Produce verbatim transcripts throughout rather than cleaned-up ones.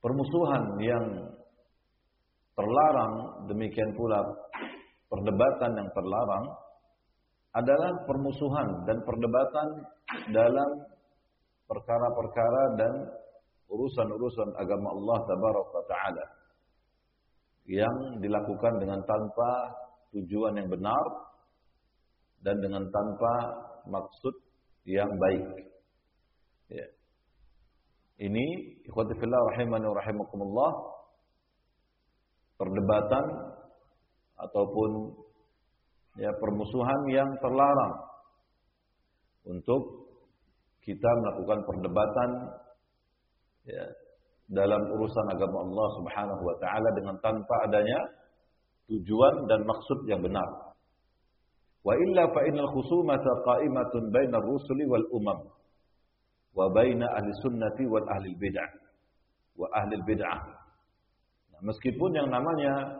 permusuhan yang terlarang, demikian pula perdebatan yang terlarang adalah permusuhan dan perdebatan dalam perkara-perkara dan urusan-urusan agama Allah Tabaraka wa Ta'ala yang dilakukan dengan tanpa tujuan yang benar dan dengan tanpa maksud yang baik. Ya. Ini ikhwati fillah rahimani wa rahimakumullah, perdebatan ataupun ya permusuhan yang terlarang untuk kita melakukan perdebatan ya dalam urusan agama Allah Subhanahu wa taala dengan tanpa adanya tujuan dan maksud yang benar. Wa illa fa innal khusumata qa'imatun bainar rusuli wal umam wa baina ahli sunnati wal ahli bid'ah wa ahli bid'ah. Nah, meskipun yang namanya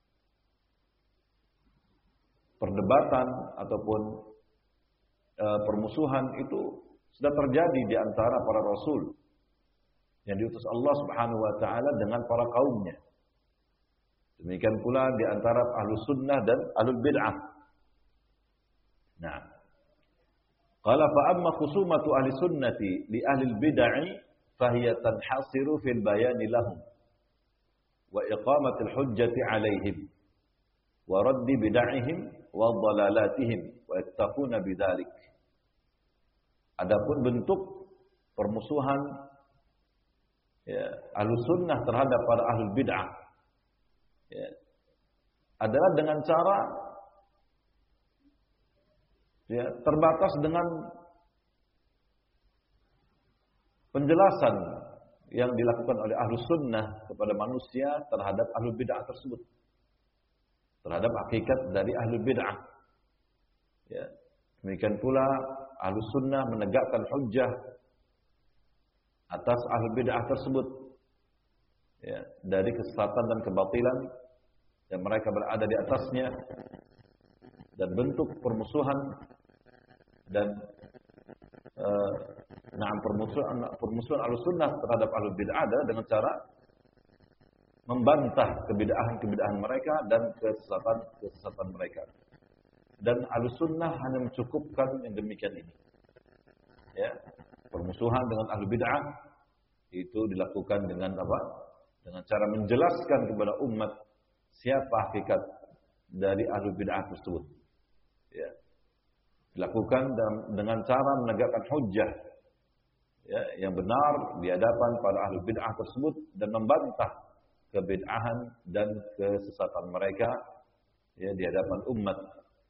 perdebatan ataupun e, permusuhan itu sudah terjadi di antara para rasul yang diutus Allah Subhanahu wa taala dengan para kaumnya. Demikian pula di antara ahlus sunnah dan ahlul bid'ah. Nah, qala fa amma khusumatu ahli sunnati li ahli bid'ah fahiya tanhasiru fil bayani lahum wa iqamati al-hujjati 'alaihim wa raddi bid'ahihim wa dhalalatihim wa yattaquna bidzalik. Adapun bentuk permusuhan ya, ahlus sunnah terhadap para ahlul bid'ah ya, adalah dengan cara ya, terbatas dengan penjelasan yang dilakukan oleh ahlus sunnah kepada manusia terhadap ahlul bid'ah tersebut, terhadap hakikat dari ahlul bid'ah. Ya, demikian pula ahlus sunnah menegakkan hujjah atas ahlul bid'ah tersebut ya, dari kesesatan dan kebatilan yang mereka berada di atasnya, dan bentuk permusuhan dan uh, nah permusuhan permusuhan ahlus sunnah terhadap ahlul bid'ah adalah dengan cara membantah kebid'ahan-kebid'ahan mereka dan kesesatan-kesesatan mereka. Dan ahlus sunnah hanya mencukupkan yang demikian ini. Ya, permusuhan dengan ahlul bid'ah itu dilakukan dengan apa? Dengan cara menjelaskan kepada umat siapa hakikat dari ahlul bid'ah tersebut. Ya. Dilakukan dengan cara menegakkan hujjah ya, yang benar di hadapan para ahlul bid'ah tersebut dan membantah kebid'ahan dan kesesatan mereka ya, di hadapan umat.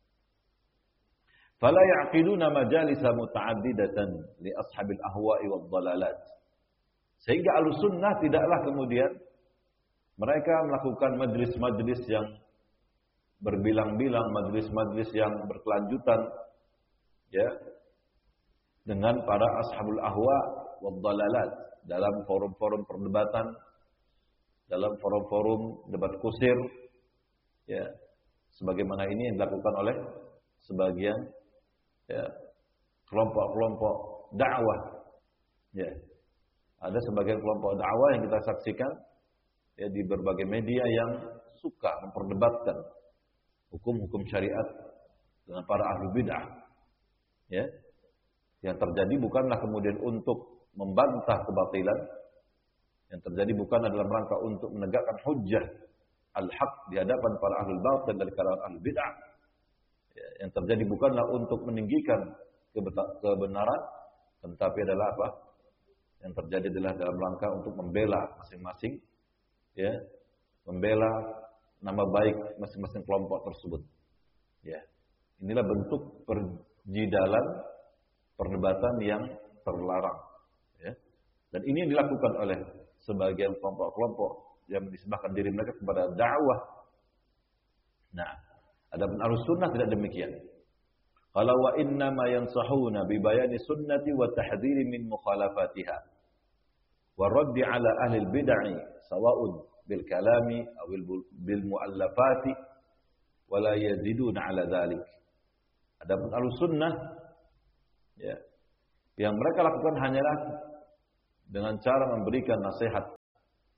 Fala ya'qiduna majalisa muta'addidatan li ashabil ahwa'i wad dhalalat. Sehingga ahlus sunnah tidaklah kemudian mereka melakukan majlis-majlis yang berbilang-bilang, majlis-majlis yang berkelanjutan ya dengan para ashabul ahwa wad dhalalat dalam forum-forum perdebatan, dalam forum-forum debat kusir ya, sebagaimana ini yang dilakukan oleh sebagian ya, kelompok-kelompok dakwah ya. Ada sebagian kelompok dakwah yang kita saksikan ya di berbagai media yang suka memperdebatkan hukum-hukum syariat dengan para ahli bid'ah ya. Yang terjadi bukanlah kemudian untuk membantah kebatilan, yang terjadi bukan dalam rangka untuk menegakkan hujjah al-haq di hadapan para ahlul batil dari kalangan ahli bid'ah. Yang terjadi bukanlah untuk meninggikan kebenaran, tetapi adalah apa? Yang terjadi adalah dalam rangka untuk membela masing-masing, ya, membela nama baik masing-masing kelompok tersebut. Ya, inilah bentuk perjidalan perdebatan yang terlarang. Ya, dan ini yang dilakukan oleh sebagian kelompok-kelompok yang menisbahkan diri mereka kepada dakwah. Nah, adapun ahlus sunnah tidak demikian. Qala wa inna ma yansahuna bi bayani sunnati wa tahdhiri min mukhalafatiha wa raddi ala ahli al-bid'ah sawa'un bil kalami aw bil muallafati wa la yaziduna ala dhalik. Adapun ahlus sunnah ya, yang mereka lakukan hanyalah dengan cara memberikan nasihat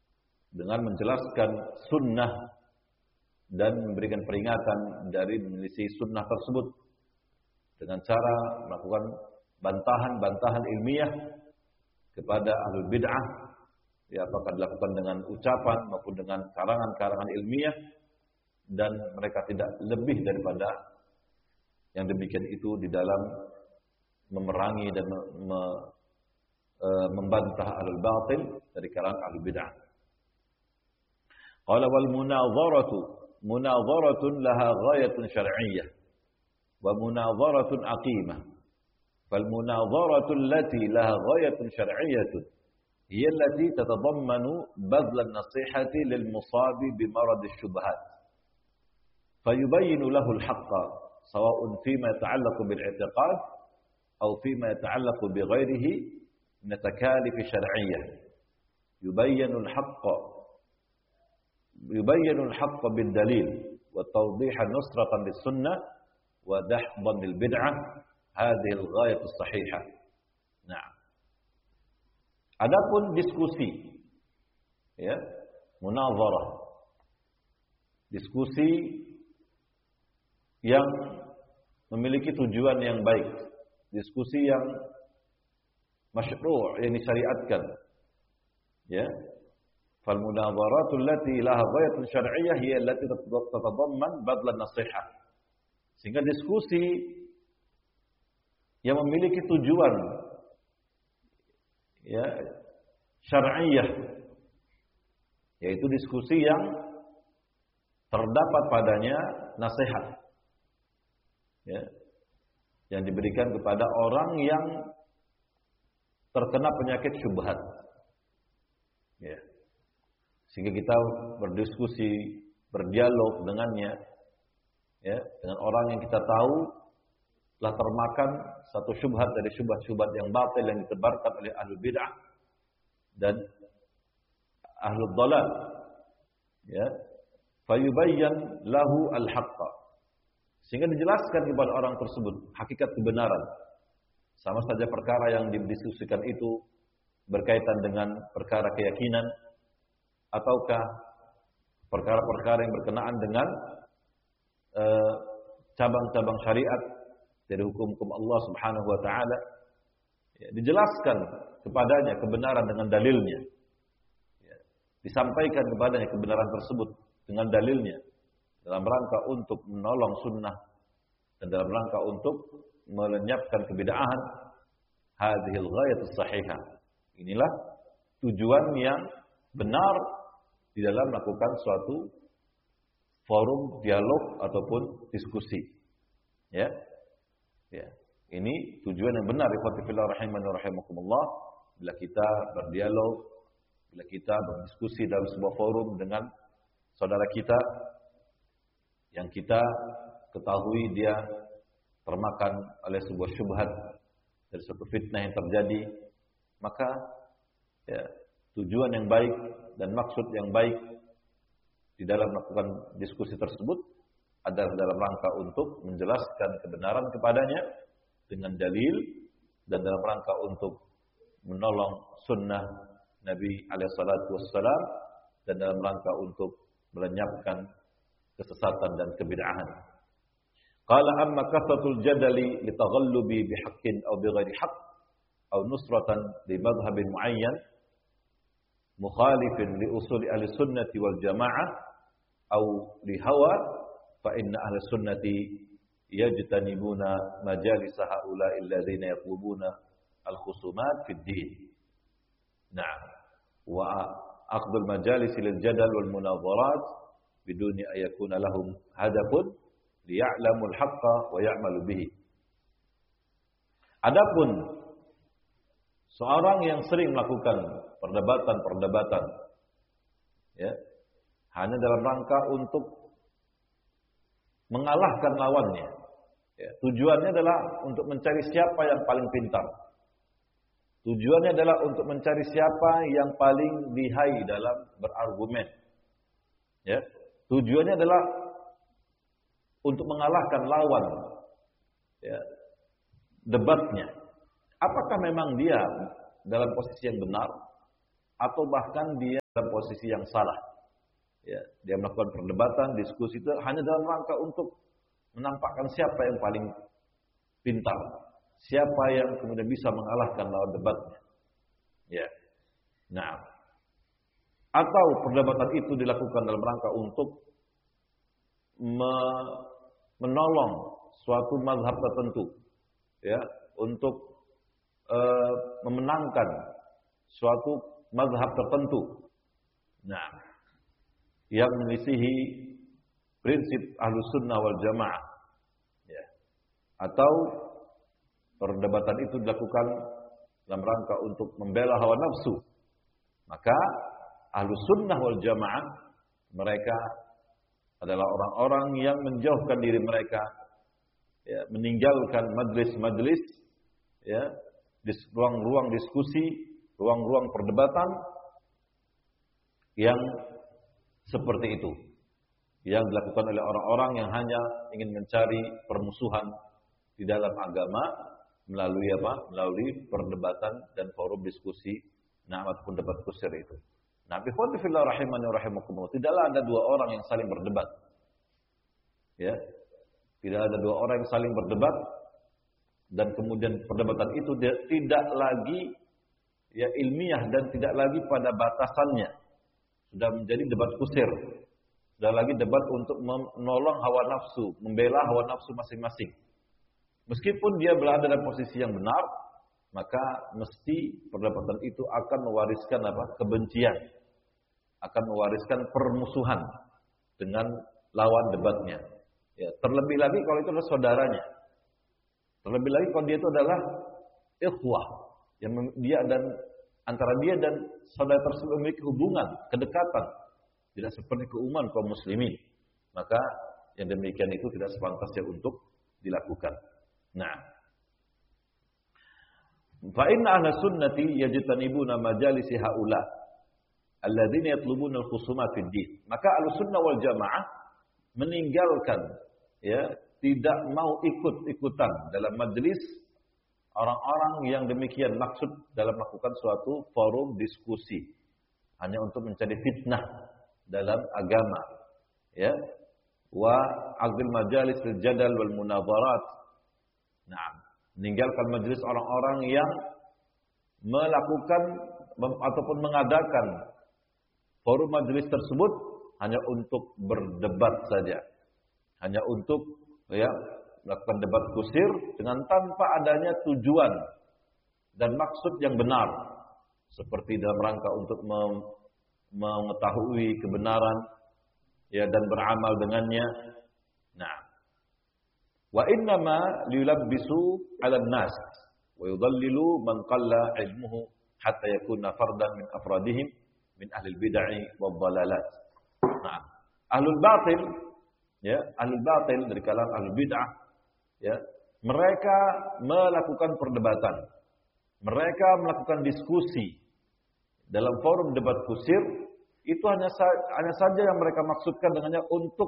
dengan menjelaskan sunnah dan memberikan peringatan dari menyelisih sunnah tersebut dengan cara melakukan bantahan-bantahan ilmiah kepada ahlul bid'ah, ya, apakah dilakukan dengan ucapan maupun dengan karangan-karangan ilmiah, dan mereka tidak lebih daripada yang demikian itu di dalam memerangi dan me, me, e, membantah ahlul batil dari kalangan ahlul bid'ah. Qala wal munadharatu munadharatun laha ghayatun syar'iyyah wa munadharatun aqimah. Fal munadharatu allati laha ghayatun syar'iyyah hiya allati tatadammanu badl an-nasihati lil musabi bi marad asy-syubhat. Fayubayyinu lahu al-haqqa sawa'un fima yata'allaqu bil i'tiqad aw fima yata'allaqu bi ghairihi min at-takalif syar'iyyah. Yubayyinu al-haqqa yubayyinu al-haqqa bil dalil wa tawdihan nusratan lis sunnah wa dahdan lil bid'ah. Hadhihi al-ghayah as-sahihah. Nah, adapun diskusi, ya, munazarah, diskusi yang memiliki tujuan yang baik, diskusi yang masyru', yang disyariatkan, ya. Fal munazaratu allati laha ghayatun syar'iyyah hiya allati tatadamman badlan nasihah. Sehingga diskusi yang memiliki tujuan, ya, syar'iyyah, yaitu diskusi yang terdapat padanya nasihat, ya, yang diberikan kepada orang yang terkena penyakit syubhat, ya, sehingga kita berdiskusi, berdialog dengannya, ya, dengan orang yang kita tahu telah termakan satu syubhat dari syubhat-syubhat yang batil yang ditebarkan oleh ahlul bid'ah dan ahlul dhalal, ya, fayubayyan lahu al-haqqa, sehingga dijelaskan kepada orang tersebut hakikat kebenaran. Sama saja perkara yang didiskusikan itu berkaitan dengan perkara keyakinan ataukah perkara-perkara yang berkenaan dengan uh, cabang-cabang syariat dari hukum-hukum Allah Subhanahu wa taala, ya, dijelaskan kepadanya kebenaran dengan dalilnya, ya, disampaikan kepadanya kebenaran tersebut dengan dalilnya dalam rangka untuk menolong sunnah dan dalam rangka untuk melenyapkan kebid'ahan. Hadhil ghayatus sahihah. Inilah tujuan yang benar di dalam melakukan suatu forum dialog ataupun diskusi, ya. Ya, ini tujuan yang benar, ikhwati fillah rahimani wa rahimakumullah. Bila kita berdialog, bila kita berdiskusi dalam sebuah forum dengan saudara kita yang kita ketahui dia termakan oleh sebuah syubhat dari suatu fitnah yang terjadi, maka, ya, tujuan yang baik dan maksud yang baik di dalam melakukan diskusi tersebut adalah dalam rangka untuk menjelaskan kebenaran kepadanya dengan dalil dan dalam rangka untuk menolong sunnah Nabi alaihi salatu wassalam dan dalam rangka untuk melenyapkan kesesatan dan kebid'ahan. Qala amma kathratul jadali litaghallubi bihaqqin aw bighairi haqq aw nusratan li madhhabin muayyan mukhalifin li usuli ahli sunnati wal jamaah aw li hawa fa inna ahli sunnati yajtanibuna majalis haula'i alladziina yatlubuna al-khusumat fid din. Na'am. Wa akhdhul majalis lil jadal wal munadharat biduni an yakuna lahum hadafun liya'lamu al-haqqa wa ya'malu bihi. Adapun seorang yang sering melakukan perdebatan-perdebatan, ya, hanya dalam rangka untuk mengalahkan lawannya, ya, tujuannya adalah untuk mencari siapa yang paling pintar. Tujuannya adalah untuk mencari siapa yang paling lihai dalam berargumen. Ya, tujuannya adalah untuk mengalahkan lawan, ya, debatnya. Apakah memang dia dalam posisi yang benar atau bahkan dia dalam posisi yang salah. Ya, dia melakukan perdebatan, diskusi itu hanya dalam rangka untuk menampakkan siapa yang paling pintar, siapa yang kemudian bisa mengalahkan lawan debatnya. Ya. Nah, atau perdebatan itu dilakukan dalam rangka untuk me menolong suatu mazhab tertentu, ya, untuk e, memenangkan suatu mazhab tertentu. Nah, yang menyelisihi prinsip Ahlus Sunnah wal Jamaah, ya. Atau perdebatan itu dilakukan dalam rangka untuk membela hawa nafsu, maka Ahlus Sunnah wal Jamaah mereka adalah orang-orang yang menjauhkan diri mereka, ya, meninggalkan majlis-majlis, ya, di ruang-ruang diskusi, ruang-ruang perdebatan yang seperti itu, yang dilakukan oleh orang-orang yang hanya ingin mencari permusuhan di dalam agama melalui apa? Melalui perdebatan dan forum diskusi, nah, ataupun debat kusir itu. Nah, ikhwan fillah rahimani wa rahimakumullah, tidaklah ada dua orang yang saling berdebat. Ya. Tidak ada dua orang yang saling berdebat dan kemudian perdebatan itu tidak lagi, ya, ilmiah dan tidak lagi pada batasannya. Sudah menjadi debat kusir. Sudah lagi debat untuk menolong hawa nafsu, membela hawa nafsu masing-masing. Meskipun dia berada dalam posisi yang benar, maka mesti perdebatan itu akan mewariskan apa? Kebencian. Akan mewariskan permusuhan dengan lawan debatnya. Ya, terlebih lagi kalau itu adalah saudaranya. Terlebih lagi kalau dia itu adalah ikhwah, yang dia dan antara dia dan saudara tersebut memiliki hubungan, kedekatan, tidak seperti keumuman kaum muslimin. Maka yang demikian itu tidak sepantasnya untuk dilakukan. Nah, fa inna ahla sunnati yajtanibuna majalisi haula alladzina yatlubuna al-khusuma fid din. Maka Ahlussunnah wal Jamaah meninggalkan, ya, tidak mau ikut-ikutan dalam majelis orang-orang yang demikian, maksud dalam melakukan suatu forum diskusi hanya untuk mencari fitnah dalam agama, ya, wa aqdil majalis lil jadal wal munadharat. Nah, meninggalkan majelis orang-orang yang melakukan ataupun mengadakan forum majelis tersebut hanya untuk berdebat saja, hanya untuk, ya, melakukan debat kusir dengan tanpa adanya tujuan dan maksud yang benar, seperti dalam rangka untuk mengetahui kebenaran, ya, dan beramal dengannya. Nah, wa innama liyulabbisu 'alan nas wa yudallilu man qalla ilmuhu hatta yakuna fardan min afradihim min ahlil bid'ah wad dhalalat. Nah, ahlul batil, ya, ahlul batil dari kalangan ahlul bid'ah, ya, mereka melakukan perdebatan, mereka melakukan diskusi dalam forum debat kusir, itu hanya hanya saja yang mereka maksudkan dengannya untuk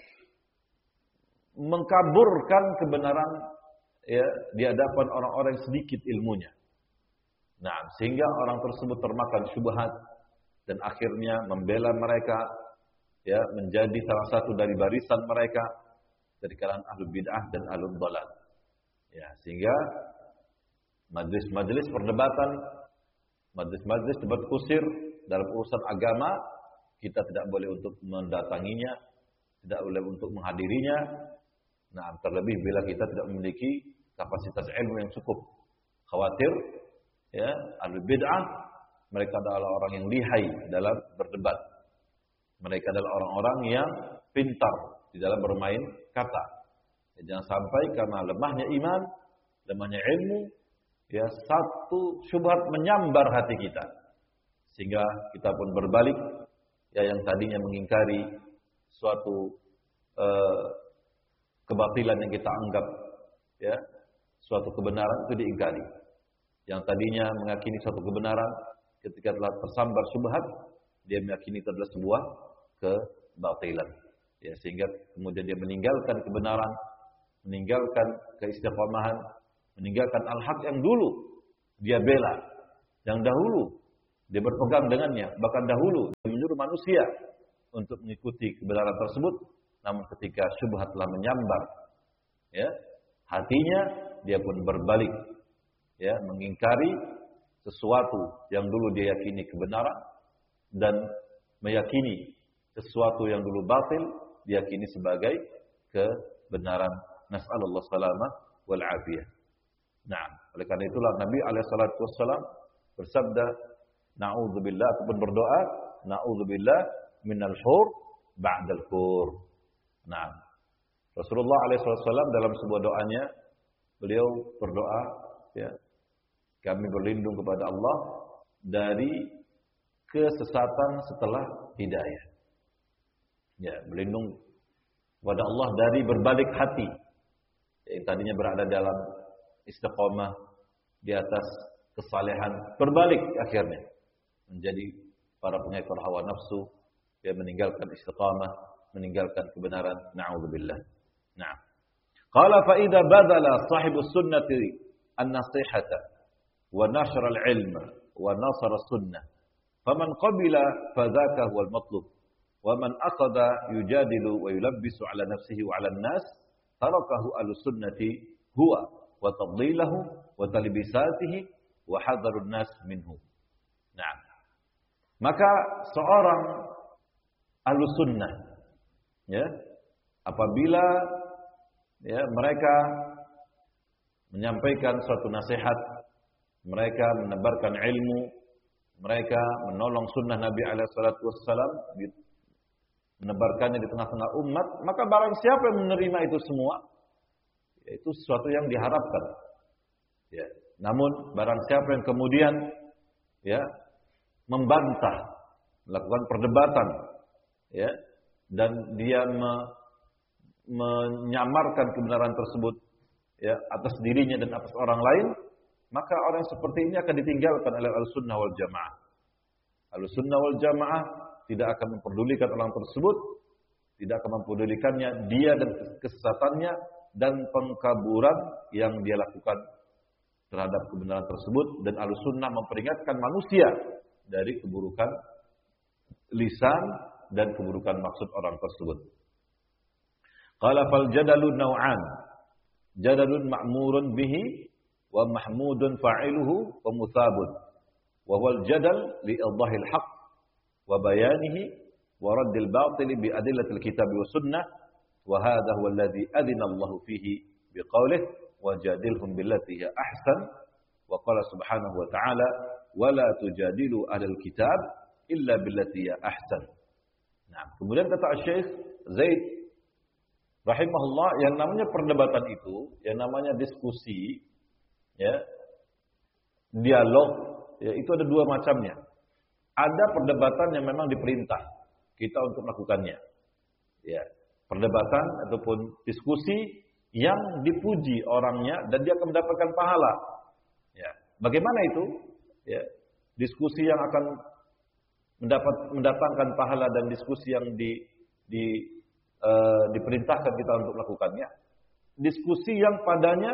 mengkaburkan kebenaran, ya, di hadapan orang-orang yang sedikit ilmunya. Nah, sehingga orang tersebut termakan syubhat dan akhirnya membela mereka, ya, menjadi salah satu dari barisan mereka dari kalangan ahlul bid'ah dan ahlul dhalal. Ya, sehingga majlis-majlis perdebatan, majlis-majlis debat kusir dalam urusan agama, kita tidak boleh untuk mendatanginya, tidak boleh untuk menghadirinya. Nah, terlebih bila kita tidak memiliki kapasitas ilmu yang cukup. Khawatir, ya, ahlul bid'ah mereka adalah orang yang lihai dalam berdebat. Mereka adalah orang-orang yang pintar di dalam bermain kata. Ya, jangan sampai karena lemahnya iman, lemahnya ilmu, ya, satu syubhat menyambar hati kita, sehingga kita pun berbalik, ya, yang tadinya mengingkari suatu eh, kebatilan yang kita anggap, ya, suatu kebenaran itu diingkari. Yang tadinya meyakini suatu kebenaran, ketika telah tersambar syubhat, dia meyakini itu adalah sebuah kebatilan. Ya, sehingga kemudian dia meninggalkan kebenaran, meninggalkan keistiqomahan, meninggalkan al-haq yang dulu dia bela, yang dahulu Dia berpegang dengannya. Bahkan dahulu dia menyuruh manusia untuk mengikuti kebenaran tersebut. Namun ketika syubhat telah menyambar, ya, hatinya dia pun berbalik, ya, mengingkari sesuatu yang dulu dia yakini kebenaran dan meyakini sesuatu yang dulu batil diyakini sebagai kebenaran. Nas'alullah salamah wal afiyah. Nah, oleh karena itulah Nabi alaihi salatu wassalam bersabda, na'udzubillah, ataupun berdoa, na'udzubillah minal hur ba'dal kur. Nah, Rasulullah alaihi salatu wassalam dalam sebuah doanya, beliau berdoa, ya, kami berlindung kepada Allah dari kesesatan setelah hidayah. Ya, berlindung kepada Allah dari berbalik hati yang tadinya berada dalam istiqamah di atas kesalehan, berbalik akhirnya menjadi para pengekor hawa nafsu, yang meninggalkan istiqamah, meninggalkan kebenaran. Na'udzubillah. Nah, qala fa idza badala sahibus sunnati an-nasihata wa nashara al-ilma wa nasara as-sunnah faman qabila fadzaka huwal matlub wa man aqada yujadilu wa yulabbisu ala nafsihi wa ala an-nas tarakahu al-sunnati huwa wa tadlilahu wa talbisatihi wa hadarun nas minhu. Nah, maka seorang ahlus sunnah, ya, apabila, ya, mereka menyampaikan suatu nasihat, mereka menebarkan ilmu, mereka menolong sunnah Nabi alaihi salatu wassalam, menebarkannya di tengah-tengah umat, maka barang siapa yang menerima itu semua, itu sesuatu yang diharapkan. Ya. Namun barang siapa yang kemudian, ya, membantah, melakukan perdebatan, ya, dan dia me, menyamarkan kebenaran tersebut, ya, atas dirinya dan atas orang lain, maka orang seperti ini akan ditinggalkan oleh Ahlussunnah wal Jamaah. Ahlussunnah wal Jamaah tidak akan memperdulikan orang tersebut, tidak akan memperdulikannya dia dan kesesatannya dan pengkaburan yang dia lakukan terhadap kebenaran tersebut. Dan Ahlussunnah memperingatkan manusia dari keburukan lisan dan keburukan maksud orang tersebut. Qala fal jadalu naw'an, jadalun ma'murun bihi wa mahmudun fa'iluhu wa muthabun, wa wal jadal li idahil haqq wa bayanihi wa raddil batil bi adillatil kitab wa sunnah, wa hadha huwa alladhi adina Allah fihi biqaulih wajadilhum billati hiya ahsan, wa qala subhanahu wa ta'ala wala tujadilu ahlal kitab illa billati hiya ahsan. Nah, kemudian kata Syekh Zaid rahimahullah, yang namanya perdebatan itu, yang namanya diskusi, ya, dialog, ya, itu ada dua macamnya. Ada perdebatan yang memang diperintah kita untuk melakukannya, ya, perdebatan ataupun diskusi yang dipuji orangnya dan dia akan mendapatkan pahala. Ya, bagaimana itu? Ya, diskusi yang akan mendapat mendatangkan pahala dan diskusi yang di, di uh, diperintahkan kita untuk melakukannya. Diskusi yang padanya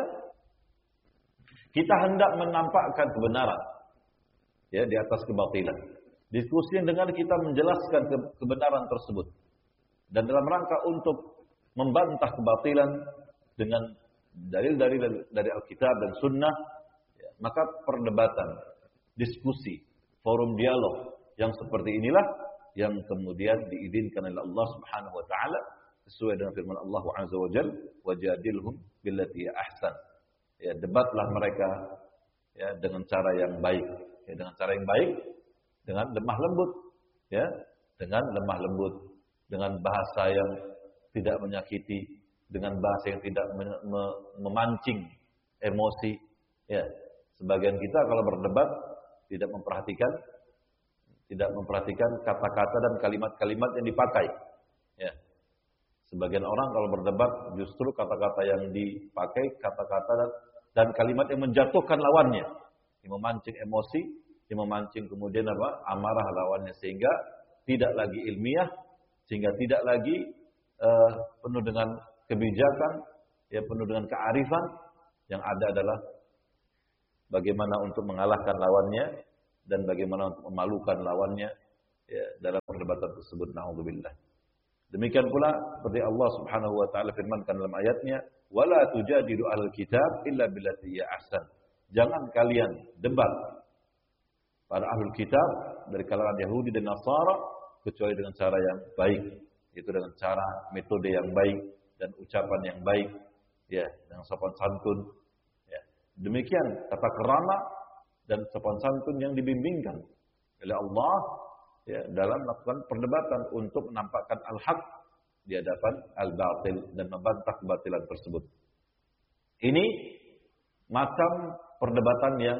kita hendak menampakkan kebenaran, ya, di atas kebatilan. Diskusi yang dengan kita menjelaskan ke, kebenaran tersebut dan dalam rangka untuk membantah kebatilan dengan dalil-dalil dari Alkitab dan Sunnah, ya, maka perdebatan, diskusi, forum dialog yang seperti inilah yang kemudian diizinkan oleh Allah Subhanahu wa taala sesuai dengan firman Allah Azza wa Jalla, wajadilhum billati ahsan. Ya, debatlah mereka, ya, dengan cara yang baik, ya, dengan cara yang baik, dengan lemah lembut, ya, dengan lemah lembut, dengan bahasa yang tidak menyakiti, dengan bahasa yang tidak memancing emosi. Ya, sebagian kita kalau berdebat tidak memperhatikan, tidak memperhatikan kata-kata dan kalimat-kalimat yang dipakai. Ya, sebagian orang kalau berdebat justru kata-kata yang dipakai, kata-kata dan, dan kalimat yang menjatuhkan lawannya, yang memancing emosi, yang memancing kemudian apa? Amarah lawannya, sehingga tidak lagi ilmiah, sehingga tidak lagi uh, penuh dengan kebijakan, ya, penuh dengan kearifan. Yang ada adalah bagaimana untuk mengalahkan lawannya, dan bagaimana untuk memalukan lawannya ya, dalam perdebatan tersebut. Na'udzubillah. Demikian pula seperti Allah Subhanahu wa taala firmankan dalam ayatnya, "Wala tujadilu ahlul kitab illa billati hiya ahsan." Jangan kalian debat para ahlul kitab dari kalangan Yahudi dan Nasara kecuali dengan cara yang baik, yaitu dengan cara metode yang baik dan ucapan yang baik, ya, dengan sopan santun. Ya. Demikian tata kerama dan sopan santun yang dibimbingkan oleh Allah ya, dalam melakukan perdebatan untuk menampakkan al-haq di hadapan al-batil dan membantah kebatilan tersebut. Ini macam perdebatan yang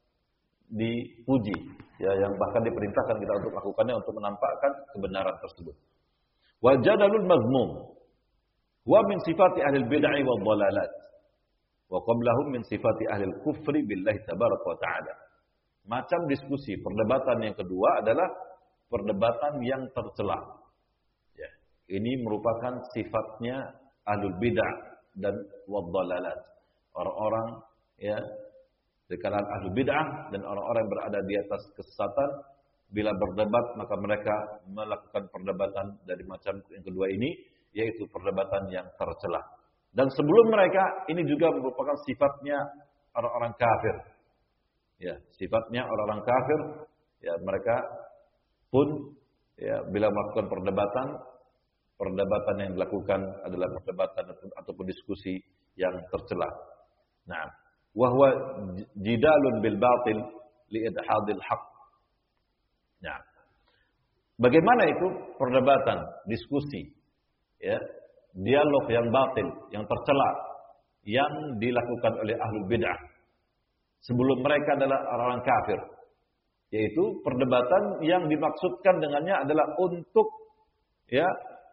dipuji, ya, yang bahkan diperintahkan kita untuk melakukannya untuk menampakkan kebenaran tersebut. Wa jadalul mazmum wa min sifati ahli bid'ah wa dhalalat wa qablahum min sifati ahli kufri billahi tabaraka wa ta'ala. Macam diskusi perdebatan yang kedua adalah perdebatan yang tercela. Ya, ini merupakan sifatnya ahlul bid'ah dan wadhalalat. Orang-orang ya di kalangan ahlul bid'ah dan orang-orang yang berada di atas kesesatan bila berdebat maka mereka melakukan perdebatan dari macam yang kedua ini, yaitu perdebatan yang tercela. Dan sebelum mereka ini juga merupakan sifatnya orang-orang kafir. Ya, sifatnya orang-orang kafir ya, mereka pun ya, bila melakukan perdebatan, perdebatan yang dilakukan adalah perdebatan ataupun diskusi yang tercela. Nah, wa huwa jidalun bil batil li idhadil haqq. Nah, bagaimana itu perdebatan, diskusi, ya, dialog yang batil, yang tercela, yang dilakukan oleh ahlul bid'ah sebelum mereka adalah orang kafir. Yaitu perdebatan yang dimaksudkan dengannya adalah untuk ya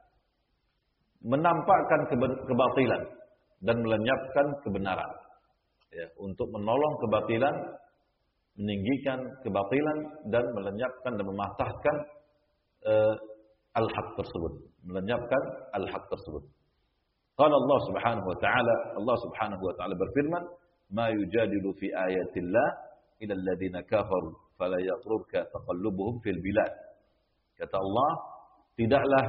menampakkan kebatilan dan melenyapkan kebenaran. Ya, untuk menolong kebatilan, meninggikan kebatilan dan melenyapkan dan mematahkan uh, al-haq tersebut, melenyapkan al-haq tersebut. Qala Allah Subhanahu wa taala, Allah Subhanahu wa taala berfirman, "Ma yujadilu fi ayatillah ila alladziina kafaru fala yaghurka taqallubuhum fil bilad." Kata Allah, tidaklah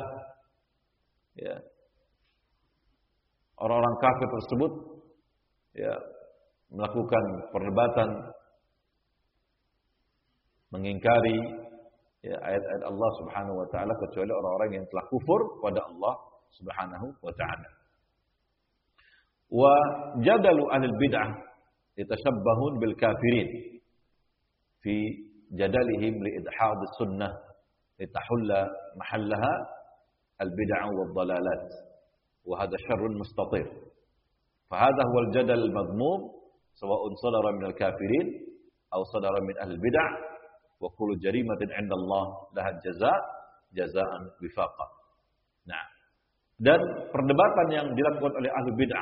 ya orang-orang kafir tersebut ya melakukan perdebatan mengingkari ya, ayat-ayat Allah Subhanahu wa taala kecuali orang-orang yang telah kufur kepada Allah Subhanahu wa taala. Wa jadalu ahlul bid'ah yatashabbahun bil kafirin fi jadalihim li idhad sunnah litahulla mahallaha al bid'ah wad dalalat wa hadha syarrun mustatir. Fa hadha huwa al jadal al madmum sawa'un sadara min al kafirin aw sadara min ahli bid'ah wa kullu jarimatin 'inda Allah laha jazaa jazaa'an wifaqa. Nah, dan perdebatan yang dilakukan oleh ahli bid'ah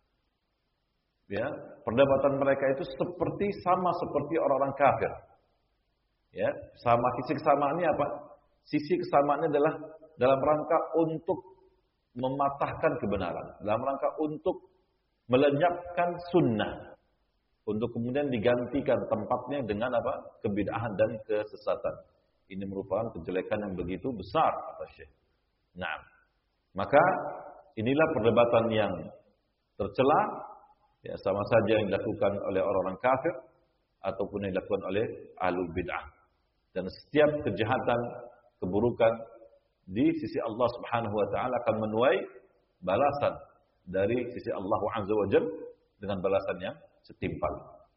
ya, perdebatan mereka itu seperti sama seperti orang-orang kafir. Ya, sama sisi kesamaannya apa? Sisi kesamaannya adalah dalam rangka untuk mematahkan kebenaran, dalam rangka untuk melenyapkan sunnah, untuk kemudian digantikan tempatnya dengan apa? Kebid'ahan dan kesesatan. Ini merupakan kejelekan yang begitu besar, kata Syekh. Nah, maka inilah perdebatan yang tercela, ya, sama saja yang dilakukan oleh orang-orang kafir ataupun yang dilakukan oleh ahlul bid'ah. Dan setiap kejahatan, keburukan di sisi Allah Subhanahu wa taala akan menuai balasan dari sisi Allah Azza wa Jalla dengan balasan yang setimpal.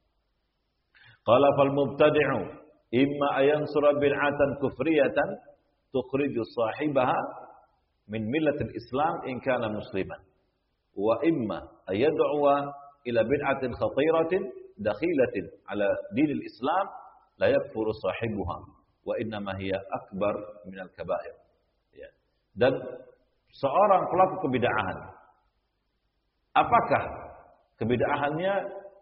Qala fal mubtadi'u imma ayansura bid'atan kufriyatan tukhriju sahibaha min millatil Islam in kana musliman wa imma ayad'uwa ila bid'atin khatiratin dakhilatin ala dinil Islam la yakfuru sahibuha wa innama hiya akbar minal kaba'ir. Ya. Dan seorang pelaku kebid'ahan, apakah kebid'ahannya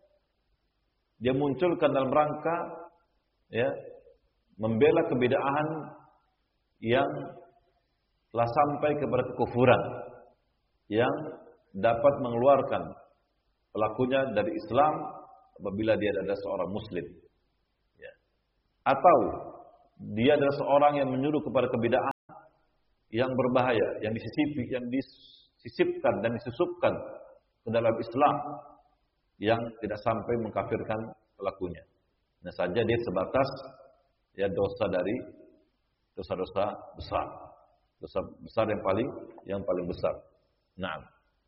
dia munculkan dalam rangka ya membela kebid'ahan yang telah sampai kepada kekufuran yang dapat mengeluarkan pelakunya dari Islam apabila dia adalah seorang muslim. Ya. atau dia adalah seorang yang menyuruh kepada kebid'ahan yang berbahaya, yang disisipi, yang disisipkan dan disusupkan ke dalam Islam yang tidak sampai mengkafirkan pelakunya. Nah saja dia sebatas ya dosa dari dosa-dosa besar. Dosa besar yang paling yang paling besar. Naam.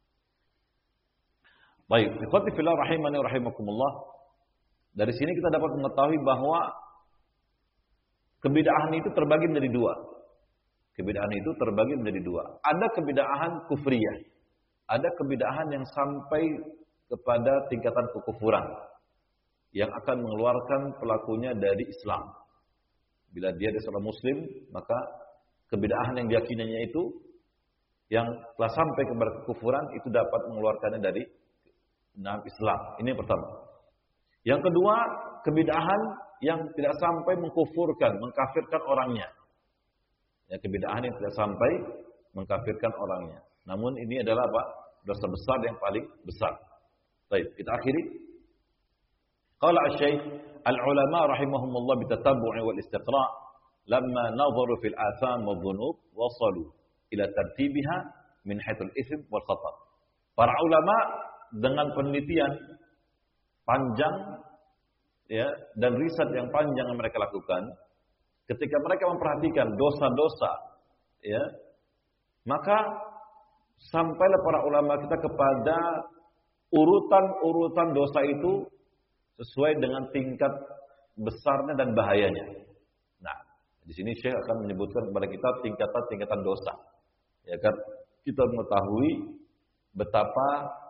Baik, ikhwati fillah rahimani wa rahimakumullah. Dari sini kita dapat mengetahui bahwa kebid'ahan itu terbagi menjadi dua. Kebid'ahan itu terbagi menjadi dua. Ada kebid'ahan kufriyah. Ada kebid'ahan yang sampai kepada tingkatan kekufuran yang akan mengeluarkan pelakunya dari Islam. Bila dia adalah seorang muslim, maka kebid'ahan yang diyakininya itu yang telah sampai kepada kekufuran itu dapat mengeluarkannya dari dalam Islam. Ini yang pertama. Yang kedua, kebid'ahan yang tidak sampai mengkufurkan, mengkafirkan orangnya. Ya, kebid'ahan yang tidak sampai mengkafirkan orangnya. Namun ini adalah apa? Dosa besar yang paling besar. Baik, kita akhiri. Qala asy-syaikh al-ulama rahimahumullah bitatabbu'i wal istiqra' lamma nadharu fil atham wal dhunub wasalu ila tartibiha min haitsul ism wal khatar. Para ulama dengan penelitian panjang ya dan riset yang panjang yang mereka lakukan, ketika mereka memperhatikan dosa-dosa ya, maka sampailah para ulama kita kepada urutan-urutan dosa itu sesuai dengan tingkat besarnya dan bahayanya. Nah, di sini Syekh akan menyebutkan kepada kita tingkatan-tingkatan dosa. Ya kan? Kita mengetahui betapa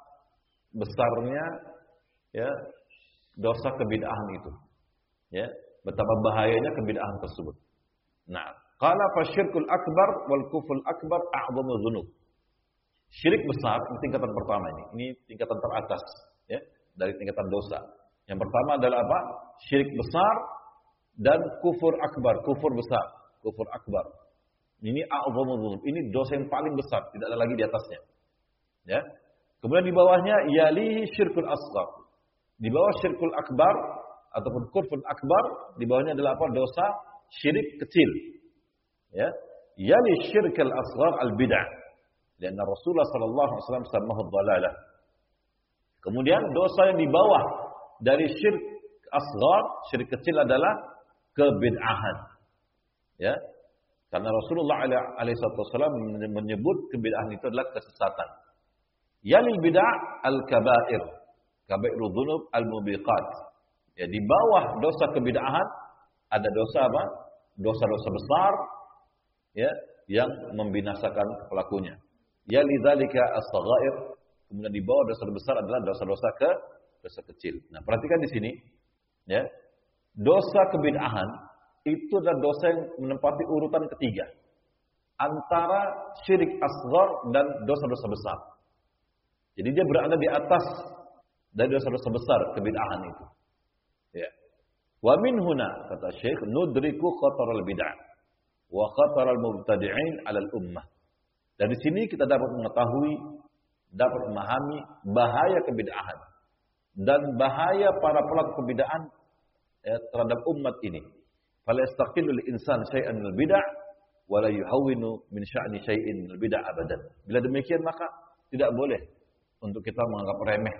besarnya ya dosa kebid'ahan itu. Ya, betapa bahayanya kebid'ahan tersebut. Nah, qala fasyirkul akbar wal kufrul akbar a'dhamu dzunub. Syirik besar, ini tingkatan pertama ini. Ini tingkatan teratas ya dari tingkatan dosa. Yang pertama adalah apa? Syirik besar dan kufur akbar, kufur besar, kufur akbar. Ini a'dhamu dzunub. Ini dosa yang paling besar, tidak ada lagi di atasnya. Ya. Kemudian di bawahnya yali syirkul asghar. Di bawah syirkul akbar ataupun kufur akbar, di bawahnya adalah apa? Dosa syirik kecil. Ya. Yali syirkul asghar al-bid'ah. Karena Rasulullah sallallahu alaihi wasallam samahu dhalalah. Kemudian dosa yang di bawah dari syirik asghar, syirik kecil adalah kebid'ahan. Ya. Karena Rasulullah alaihi wasallam menyebut kebid'ahan itu adalah kesesatan. Yalil bid'ah al-kaba'ir, kaba'irudz dzunub al-mubiqat. Ya, di bawah dosa kebid'ahan ada dosa apa? Dosa-dosa besar ya yang membinasakan pelakunya. Yalidzalika as-saghair, kemudian di bawah dosa besar adalah dosa-dosa ke dosa kecil. Nah, perhatikan di sini ya. Dosa kebid'ahan itu adalah dosa yang menempati urutan ketiga antara syirik asghar dan dosa-dosa besar. Jadi dia berada di atas dari dosa-dosa besar kebid'ahan itu. Ya. Wa min huna kata Syekh nudriku khatar al-bid'ah wa khatar al-mubtadi'in 'ala al-ummah. Dari sini kita dapat mengetahui, dapat memahami bahaya kebid'ahan dan bahaya para pelaku kebid'ahan ya, terhadap umat ini. Fala yastaqillu al-insan syai'an min al-bid'ah wa la yuhawwinu min sya'ni syai'in min al-bid'ah abadan. Bila demikian maka tidak boleh untuk kita menganggap remeh,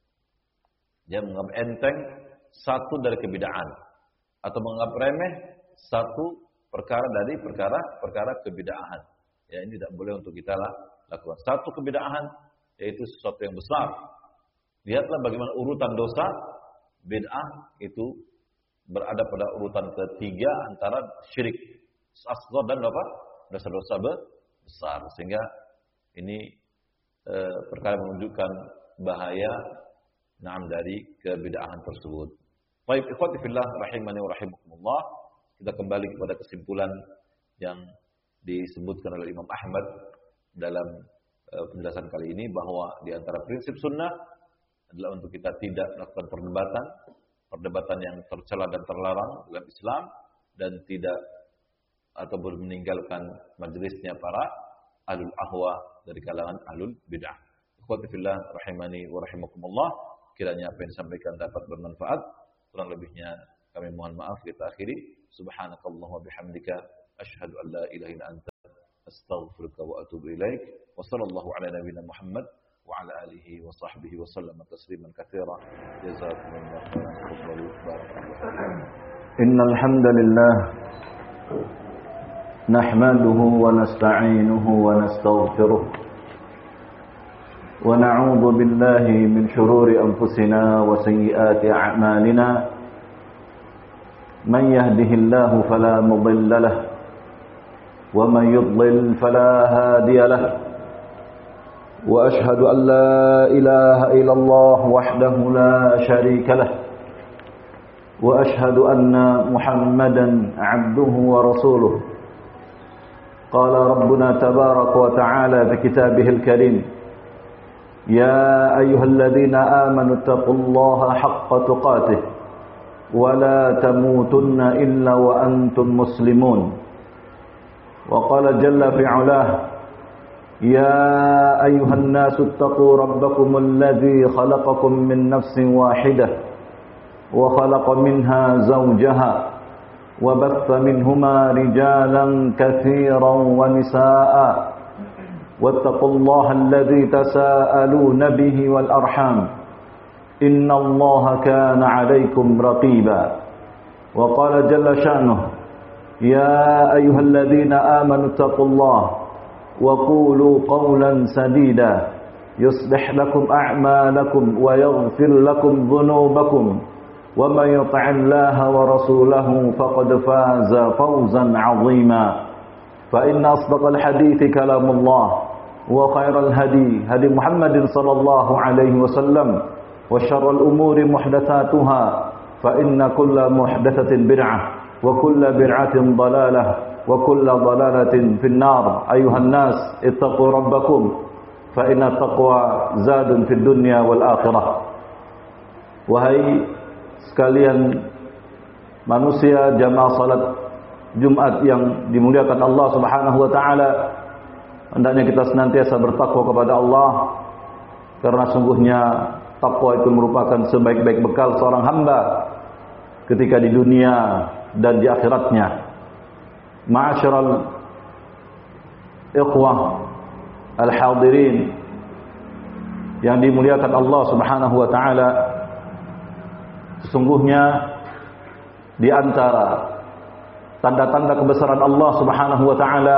dia menganggap enteng satu dari kebid'ahan atau menganggap remeh satu perkara dari perkara-perkara kebid'ahan. Ya, ini tidak boleh untuk kita lakukan. Satu kebid'ahan yaitu sesuatu yang besar. Lihatlah bagaimana urutan dosa bid'ah itu berada pada urutan ketiga antara syirik asghar dan apa? Dosa-dosa besar. Sehingga ini e, perkara menunjukkan bahaya naam dari kebid'ahan tersebut. Baik, ikhwati fillah rahimani wa rahimakumullah. Kita kembali kepada kesimpulan yang disebutkan oleh Imam Ahmad dalam e, penjelasan kali ini bahwa di antara prinsip sunnah adalah untuk kita tidak melakukan perdebatan, perdebatan yang tercela dan terlarang dalam Islam dan tidak ataupun meninggalkan majelisnya para ahlul ahwa dari kalangan ahlul bid'ah. Ikhwati fillah rahimani wa rahimakumullah. Kiranya apa yang disampaikan dapat bermanfaat. Kurang lebihnya Kami mohon maaf, kita akhiri. Subhanakallahumma bihamdika asyhadu an la ilaha illa anta astaghfiruka wa atubu ilaik. Wa sallallahu ala nabiyyina Muhammad wa ala alihi wa sahbihi wa sallama tasliman katsira. Jazakumullahu khairan. Barakallahu. Innal hamdalillah nahmaduhu wa nasta'inuhu wa nastaghfiruh. Wa na'udzu billahi min shururi anfusina wa sayyiati a'malina. من يهده الله فلا مضل له ومن يضلل فلا هادي له وأشهد أن لا إله إلا الله وحده لا شريك له وأشهد أن محمدا عبده ورسوله قال ربنا تبارك وتعالى في كتابه الكريم يا أيها الذين آمنوا اتقوا الله حق تقاته ولا تموتن إلا وأنتم مسلمون وقال جل في علاه يا أيها الناس اتقوا ربكم الذي خلقكم من نفس واحدة وخلق منها زوجها وبث منهما رجالا كثيرا ونساء واتقوا الله الذي تساءلون به والأرحام إن الله كان عليكم رقيبا وقال جل شأنه يا أيها الذين آمنوا اتقوا الله وقولوا قولا سديدا يصلح لكم أعمالكم ويغفر لكم ذنوبكم ومن يطع الله ورسوله فقد فاز فوزا عظيما فإن أصدق الحديث كلام الله وخير الهدي هدي محمد صلى الله عليه وسلم وشر الأمور محدثاتها فإن كل محدثة بدعة وكل بدعة ضلالة وكل ضلالة في النار أيها الناس اتقوا ربكم فإن التقوى زاد في الدنيا والآخرة. Wahai sekalian manusia jamaah salat Jumat yang dimuliakan Allah Subhanahu wa taala, hendaknya kita senantiasa bertakwa kepada Allah, karena sungguhnya takwa itu merupakan sebaik-baik bekal seorang hamba ketika di dunia dan di akhiratnya. Ma'asyiral ikhwah al-hadirin yang dimuliakan Allah Subhanahu wa taala, sesungguhnya di antara tanda-tanda kebesaran Allah Subhanahu wa taala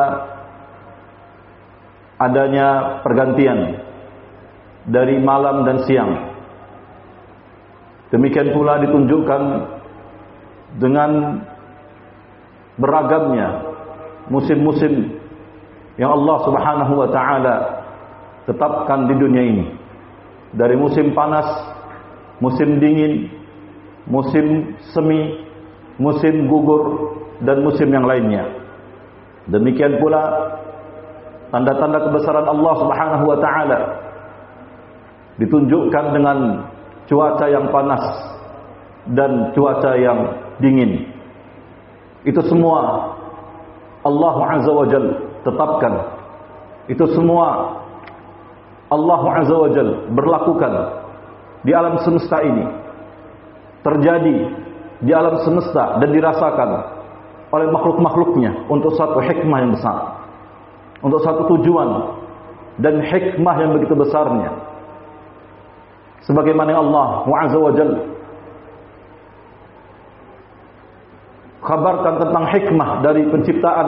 adanya pergantian dari malam dan siang. Demikian pula ditunjukkan dengan beragamnya musim-musim yang Allah Subhanahu wa taala tetapkan di dunia ini. Dari musim panas, musim dingin, musim semi, musim gugur dan musim yang lainnya. Demikian pula tanda-tanda kebesaran Allah Subhanahu wa taala ditunjukkan dengan cuaca yang panas dan cuaca yang dingin. Itu semua Allah Azza wa Jalla tetapkan. Itu semua Allah Azza wa Jalla berlakukan di alam semesta ini, terjadi di alam semesta dan dirasakan oleh makhluk-makhluknya untuk satu hikmah yang besar, untuk satu tujuan dan hikmah yang begitu besarnya. Sebagaimana Allah Azza wa Jalla kabarkan tentang hikmah dari penciptaan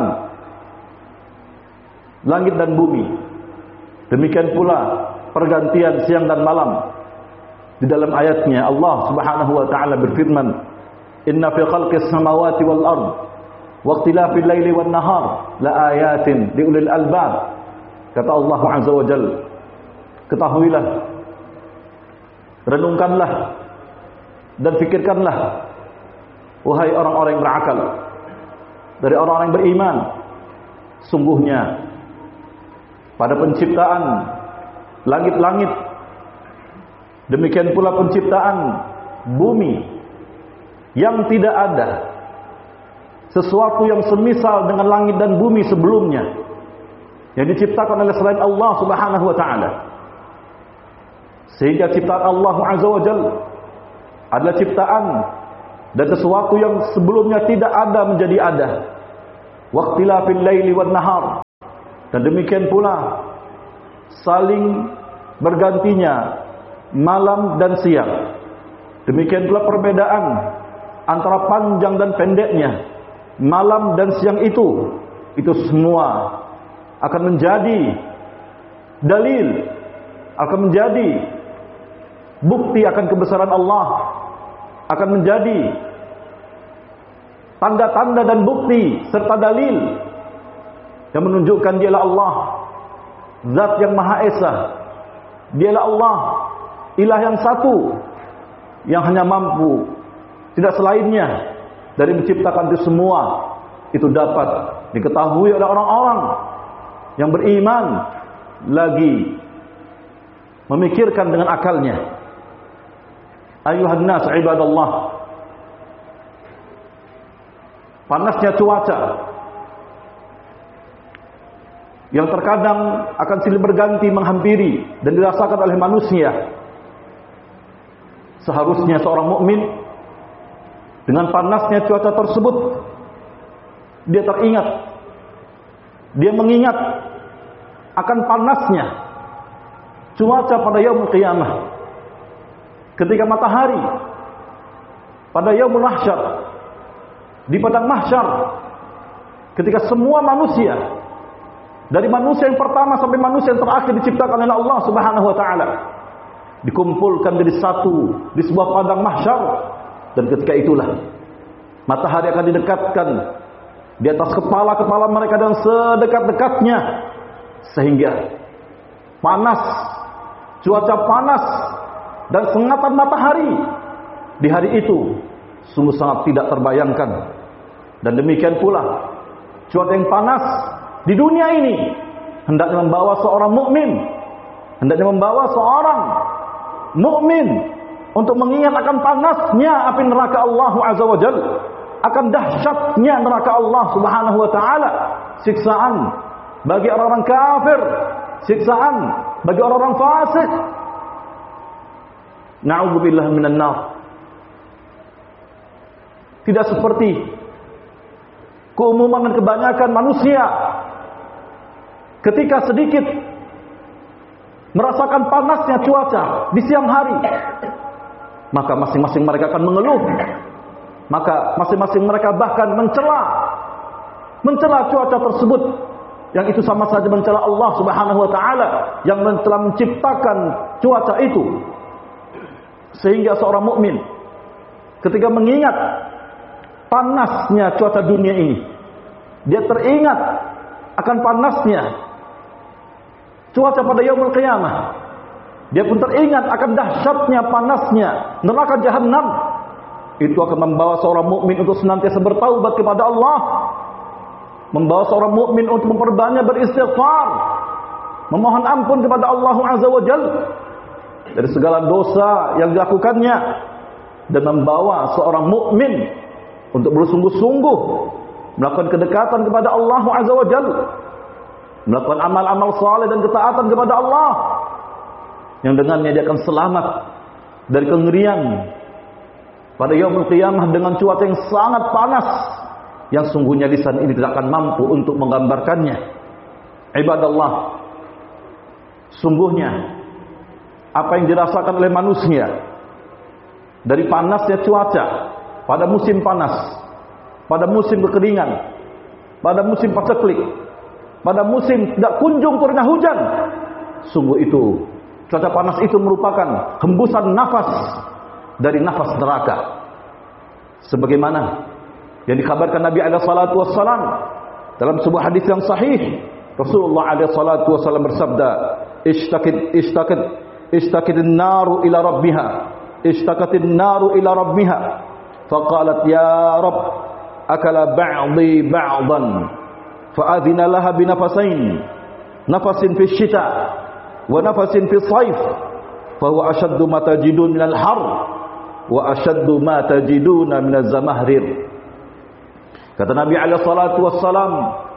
langit dan bumi, demikian pula pergantian siang dan malam. Di dalam ayatnya Allah Subhanahu wa taala berfirman, "Inna fi khalqis samawati wal ard wa ikhtilafil laili wan nahar la ayatin liulil albab." Kata Allah Azza wa Jalla, ketahuilah, renungkanlah dan fikirkanlah, wahai orang-orang yang berakal, dari orang-orang yang beriman, sungguhnya pada penciptaan langit-langit, demikian pula penciptaan bumi, yang tidak ada sesuatu yang semisal dengan langit dan bumi sebelumnya yang diciptakan oleh selain Allah Subhanahu wa taala. Sehingga ciptaan Allah Azza wa Jalla adalah ciptaan dan sesuatu yang sebelumnya tidak ada menjadi ada. Waqtilafil laili wan nahar, dan demikian pula saling bergantinya malam dan siang. Demikian pula perbedaan antara panjang dan pendeknya malam dan siang itu. Itu semua akan menjadi dalil, akan menjadi bukti akan kebesaran Allah, akan menjadi tanda-tanda dan bukti serta dalil yang menunjukkan dialah Allah, Zat yang Maha Esa. Dialah Allah, Ilah yang satu, yang hanya mampu, tidak selainnya, dari menciptakan itu semua. Itu dapat diketahui oleh orang-orang yang beriman, lagi memikirkan dengan akalnya. Ayuhan nas ibadallah, panasnya cuaca yang terkadang akan silih berganti menghampiri dan dirasakan oleh manusia. Seharusnya seorang mukmin dengan panasnya cuaca tersebut, dia teringat, dia mengingat akan panasnya cuaca pada yaumul qiyamah, ketika matahari pada yaumul mahsyar, di padang mahsyar, ketika semua manusia, dari manusia yang pertama sampai manusia yang terakhir diciptakan oleh Allah Subhanahu wa taala, dikumpulkan jadi satu di sebuah padang mahsyar. Dan ketika itulah matahari akan didekatkan di atas kepala-kepala mereka dan sedekat-dekatnya, sehingga panas, cuaca panas dan sengatan matahari di hari itu sungguh sangat tidak terbayangkan. Dan demikian pula cuaca yang panas di dunia ini hendaknya membawa seorang mukmin, hendaknya membawa seorang mukmin untuk mengingat akan panasnya api neraka Allah Azza wa Jalla, akan dahsyatnya neraka Allah Subhanahu wa taala, siksaan bagi orang-orang kafir, siksaan bagi orang-orang fasik. Na'udzubillah minan nar. Tidak seperti keumuman dan kebanyakan manusia, ketika sedikit merasakan panasnya cuaca di siang hari, maka masing-masing mereka akan mengeluh, maka masing-masing mereka bahkan mencela mencela cuaca tersebut, yang itu sama saja mencela Allah Subhanahu wa taala yang telah menciptakan cuaca itu. Sehingga seorang mukmin ketika mengingat panasnya cuaca dunia ini, dia teringat akan panasnya cuaca pada yaumul qiyamah. Dia pun teringat akan dahsyatnya panasnya neraka jahanam. Itu akan membawa seorang mukmin untuk senantiasa bertaubat kepada Allah, membawa seorang mukmin untuk memperbanyak beristighfar, memohon ampun kepada Allah Azza wa Jalla dari segala dosa yang dilakukannya, dan membawa seorang mukmin untuk bersungguh-sungguh melakukan kedekatan kepada Allah Azza wa Jalla, melakukan amal-amal saleh dan ketaatan kepada Allah, yang dengannya dia akan selamat dari kengerian pada yaumul qiyamah dengan cuaca yang sangat panas, yang sungguhnya lisan ini tidak akan mampu untuk menggambarkannya. Ibadallah, sungguhnya apa yang dirasakan oleh manusia dari panasnya cuaca pada musim panas, pada musim kekeringan, pada musim paceklik, pada musim tidak kunjung turunnya hujan, sungguh itu cuaca panas itu merupakan hembusan nafas dari nafas neraka. Sebagaimana yang dikabarkan Nabi alaihi salatu wassalam dalam sebuah hadis yang sahih, Rasulullah alaihi salatu wassalam bersabda, "Ishtaqid ishtaqid ishtaqidun naru ila rabbiha, ishtaqatin naru ila rabbiha, faqalat ya Rabb, akala ba'dhi ba'dan, fa'adhina laha binafasain, nafasin fi syita wa nafasin fi sayf, fahuwa ashaddu ma tajidun minal har wa ashaddu ma tajiduna minaz zamahrir." Kata Nabi alaihi salatu wassalam,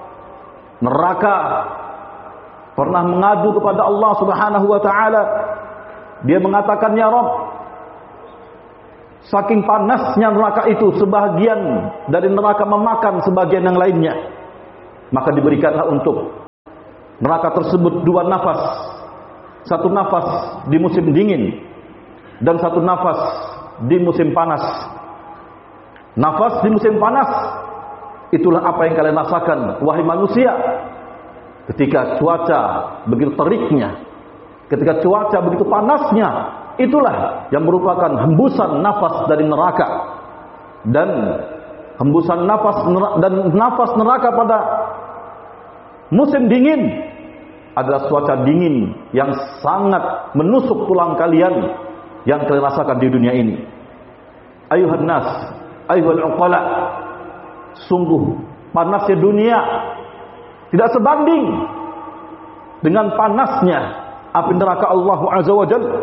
neraka pernah mengadu kepada Allah Subhanahu wa taala. Dia mengatakan, "Ya Rabb, saking panasnya neraka itu, sebagian dari neraka memakan sebagian yang lainnya. Maka diberikanlah untuk neraka tersebut dua nafas. Satu nafas di musim dingin dan satu nafas di musim panas. Nafas di musim panas, itulah apa yang kalian rasakan wahai manusia, ketika cuaca begitu teriknya, ketika cuaca begitu panasnya. Itulah yang merupakan hembusan nafas dari neraka. Dan hembusan nafas dan nafas neraka pada musim dingin adalah cuaca dingin yang sangat menusuk tulang kalian yang kalian rasakan di dunia ini. Ayuhan nas, ayuhal uqala, sungguh panasnya dunia tidak sebanding dengan panasnya api neraka Allah Azza wa Jalla.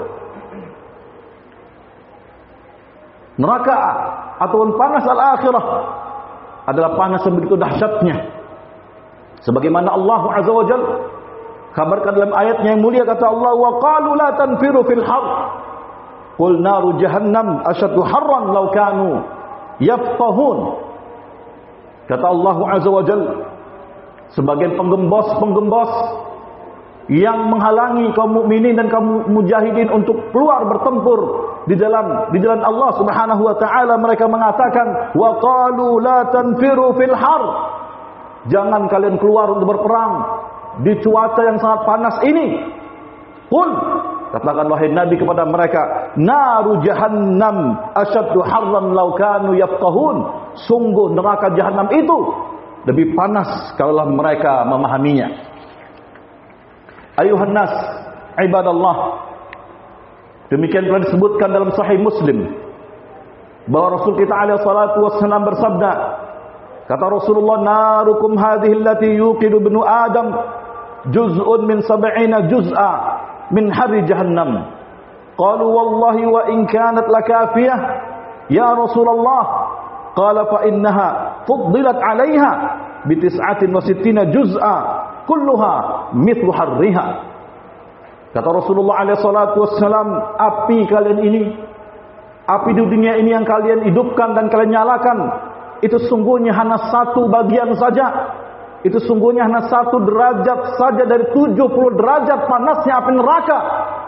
Neraka ataupun panas al-akhirah adalah panas yang begitu dahsyatnya. Sebagaimana Allah Azza wa Jalla kabarkan dalam ayatnya yang mulia, kata Allah, wa qalu la tanfiru fil har qul naru jahannam ashaddu harran law kanu yafqahun. Kata Allah Azza wa Jalla, sebagian penggembos-penggembos yang menghalangi kaum mukminin dan kaum mujahidin untuk keluar bertempur di dalam di jalan Allah Subhanahu wa taala, mereka mengatakan wa qalu la tanfiru fil har, jangan kalian keluar untuk berperang di cuaca yang sangat panas ini. Qul, katakan wahai Nabi kepada mereka, naru jahannam asyaddu harran law kanu yafqahun, sungguh neraka jahanam itu lebih panas kalau mereka memahaminya. Ayuhan nas, ibadallah, demikian telah disebutkan dalam Sahih Muslim bahwa Rasul kita alaihi salatu wassalam bersabda, kata Rasulullah, narukum hadhihi allati yuqidu ibnu Adam juz'un min sab'ina juz'a min harri jahannam. Qalu wallahi wa in kanat lakafiyah ya Rasulullah. Qala fa innaha fuddilat 'alaiha bi tis'atin wa sittina juz'a kulluha mithlu harriha. Kata Rasulullah alaihi salatu wassalam, api kalian ini, api di dunia ini yang kalian hidupkan dan kalian nyalakan, itu sungguhnya hanya satu bagian saja. Itu sungguhnya hanya satu derajat saja dari tujuh puluh derajat panasnya api neraka.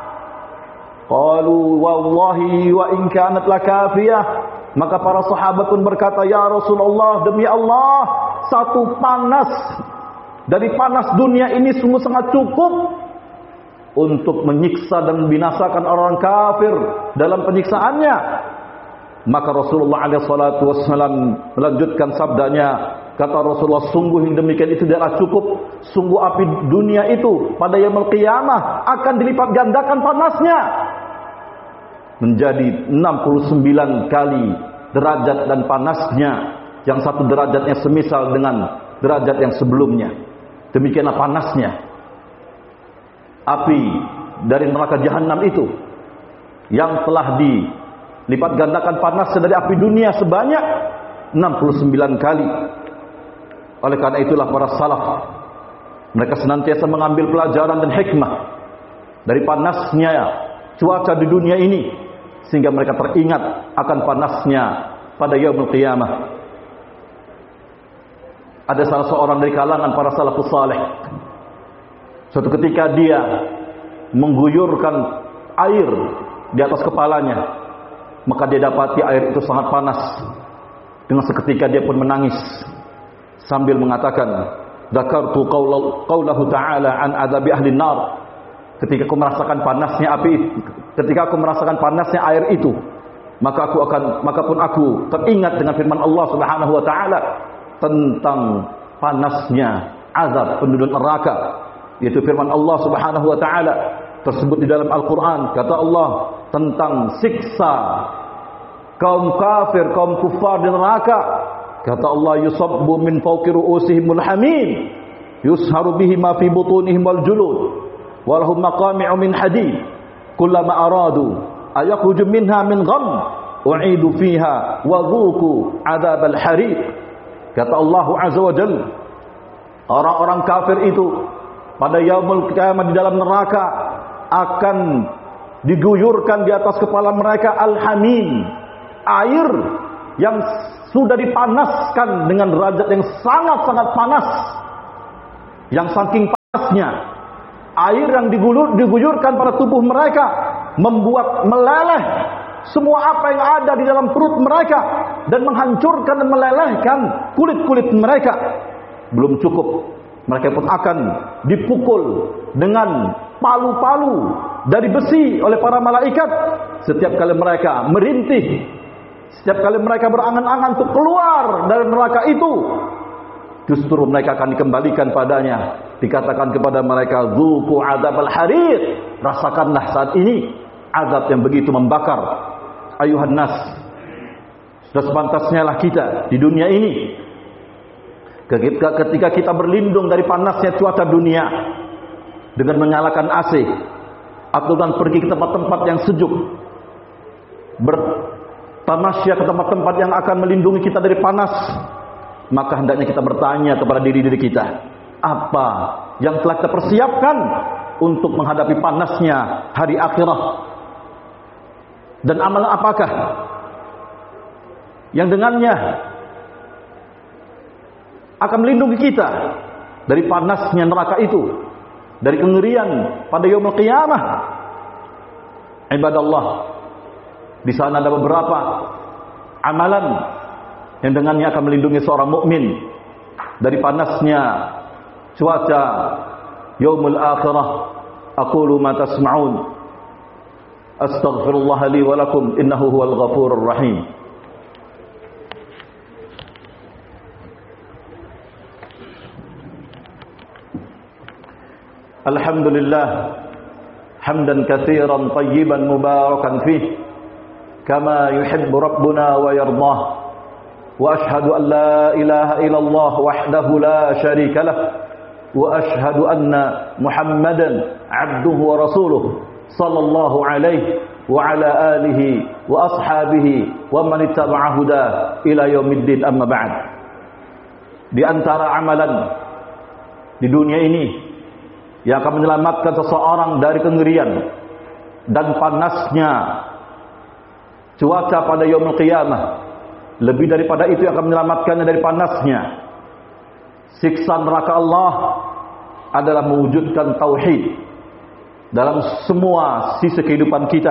Qalu wallahi wa in kanat lakafiyah. Maka para sahabat pun berkata, ya Rasulullah, demi Allah, satu panas dari panas dunia ini sungguh sangat cukup untuk menyiksa dan membinasakan orang kafir dalam penyiksaannya. Maka Rasulullah alaihi salatu wassalam melanjutkan sabdanya, kata Rasulullah, sungguh yang demikian itu tidaklah cukup. Sungguh api dunia itu pada yaumul qiyamah akan dilipat gandakan panasnya menjadi enam puluh sembilan kali derajat dan panasnya, yang satu derajatnya semisal dengan derajat yang sebelumnya. Demikianlah panasnya api dari neraka jahanam itu, yang telah dilipat gandakan panasnya dari api dunia sebanyak enam puluh sembilan kali. Oleh karena itulah para salaf, mereka senantiasa mengambil pelajaran dan hikmah dari panasnya cuaca di dunia ini, sehingga mereka teringat akan panasnya pada yaumul qiyamah. Ada salah seorang dari kalangan para salafus saleh, suatu ketika dia mengguyurkan air di atas kepalanya, maka dia dapati air itu sangat panas. Dengan seketika dia pun menangis sambil mengatakan, "Dzakartu qaulahu ta'ala an adzabi ahli nar." Ketika aku merasakan panasnya api, ketika aku merasakan panasnya air itu, maka aku akan maka pun aku teringat dengan firman Allah Subhanahu wa taala tentang panasnya azab penduduk neraka, yaitu firman Allah Subhanahu wa taala tersebut di dalam Al-Qur'an. Kata Allah tentang siksa kaum kafir, kaum kufar di neraka. Kata Allah, yusabbu min fawqi ru'usihimul hamim yusharu bihi ma fi butunihim wal julud wa lahum maqami'u min hadid kullama aradu ayakhruju minha min gham u'idu fiha wa dhuqu adzabal hariq. Kata Allah Azza wa Jalla, orang-orang kafir itu pada yaumul qiyamah di dalam neraka akan diguyurkan di atas kepala mereka al-hamim, air yang sudah dipanaskan dengan derajat yang sangat-sangat panas, yang saking panasnya air yang digulur, diguyurkan pada tubuh mereka membuat meleleh semua apa yang ada di dalam perut mereka dan menghancurkan dan melelehkan kulit-kulit mereka. Belum cukup, mereka pun akan dipukul dengan palu-palu dari besi oleh para malaikat setiap kali mereka merintih, setiap kali mereka berangan-angan untuk keluar dari neraka itu. Justru mereka akan dikembalikan padanya, dikatakan kepada mereka, "Dzuqu adzabal hariq." Rasakanlah saat ini azab yang begitu membakar. Ayuhan nas, sudah sepantasnya lah kita di dunia ini, ketika, ketika kita berlindung dari panasnya cuaca dunia dengan menyalakan A C atau dan pergi ke tempat-tempat yang sejuk, bertamasya ke tempat-tempat yang akan melindungi kita dari panas, maka hendaknya kita bertanya kepada diri-diri kita, apa yang telah kita persiapkan untuk menghadapi panasnya hari akhirat? Dan amalan apakah yang dengannya akan melindungi kita dari panasnya neraka itu, dari kengerian pada yaumul qiyamah? Ibadallah, di sana ada beberapa amalan yang dengannya akan melindungi seorang mukmin dari panasnya cuaca yaumul akhirah. Aqulu ma tasma'un, astaghfirullah li wa lakum, innahu huwal ghafurur rahim. Alhamdulillah hamdan katsiran tayyiban mubarakan fih kama yuhibbu rabbuna wa yardah. Wa ashhadu an la ilaha illallah wahdahu la syarika lah, wa ashhadu anna Muhammadan abduhu wa rasuluh sallallahu alaihi wa ala alihi wa ashabihi wa man ittaba'a huda ila yaumiddin, amma ba'd. Di antara amalan di dunia ini yang akan menyelamatkan seseorang dari kengerian dan panasnya cuaca pada yaumul qiyamah, lebih daripada itu yang akan menyelamatkannya dari panasnya siksa neraka Allah, adalah mewujudkan tauhid dalam semua sisi kehidupan kita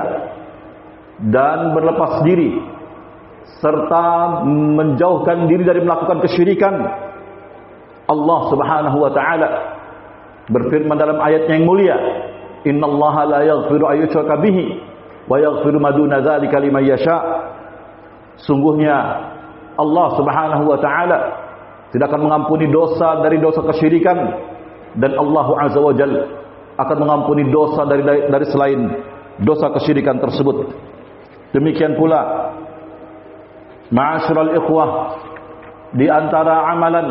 dan berlepas diri serta menjauhkan diri dari melakukan kesyirikan. Allah Subhanahu wa taala berfirman dalam ayatnya yang mulia, "Innallaha la yaghfiru an yushraka bihi wa yaghfiru ma duna dzalika liman yasha." Sungguhnya Allah Subhanahu wa taala tidak akan mengampuni dosa dari dosa kesyirikan, dan Allah Azza wa Jalla akan mengampuni dosa dari, dari dari selain dosa kesyirikan tersebut. Demikian pula, ma'asyiral ikhwah, di antara amalan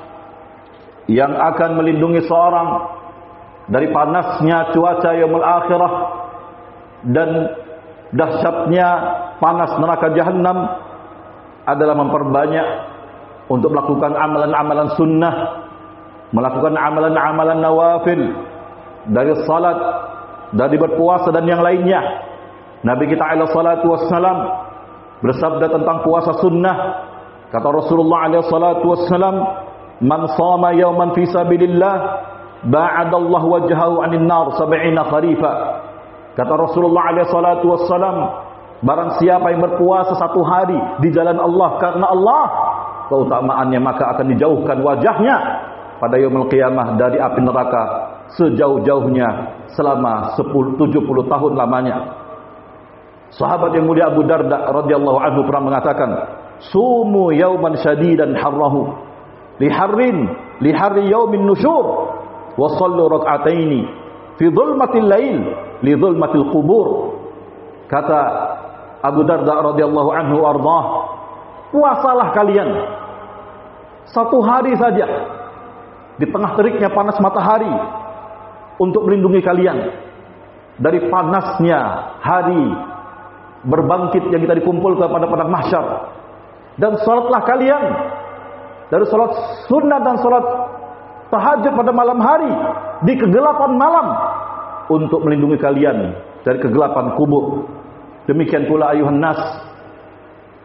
yang akan melindungi seorang dari panasnya cuaca yaumul akhirah dan dahsyatnya panas neraka jahanam adalah memperbanyak untuk melakukan amalan-amalan sunnah, melakukan amalan-amalan nawafil, dari salat, dari berpuasa dan yang lainnya. Nabi kita alaihi salatu wassalam bersabda tentang puasa sunnah. Kata Rasulullah alaihi salatu wassalam, "Man shama yawman fi sabilillah ba'adallahu wajhahu 'anil nar sab'ina kharifa." Kata Rasulullah alaihi salatu wassalam, barang siapa yang berpuasa satu hari di jalan Allah karena Allah, keutamaannya maka akan dijauhkan wajahnya pada yaumul qiyamah dari api neraka sejauh-jauhnya selama sepuluh, tujuh puluh tahun lamanya. Sahabat yang mulia Abu Darda radhiyallahu anhu pernah mengatakan, "Sumu yauman syadidan harrahu li harrin li harri yaumin nusyur wa sallu rak'ataini fi dhulmatil lail li dhulmatil qubur." Kata Abu Darda radhiyallahu anhu ardhah, puasalah kalian satu hari saja di tengah teriknya panas matahari untuk melindungi kalian dari panasnya hari berbangkit yang kita dikumpulkan pada padang mahsyar. Dan salatlah kalian dari salat sunnah dan salat tahajud pada malam hari di kegelapan malam untuk melindungi kalian dari kegelapan kubur. Demikian pula ayuhan nas,